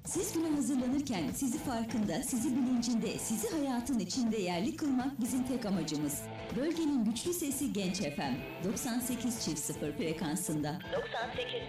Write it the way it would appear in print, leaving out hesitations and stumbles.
Siz güne hazırlanırken sizi farkında, sizi bilincinde, sizi hayatın içinde yerli kılmak bizim tek amacımız. Bölgenin güçlü sesi Genç FM 98.0 frekansında. 98.0